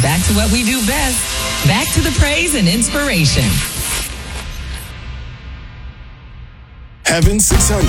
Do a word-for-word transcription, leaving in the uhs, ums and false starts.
back to what we do best. Back to the praise and inspiration. Heaven six hundred.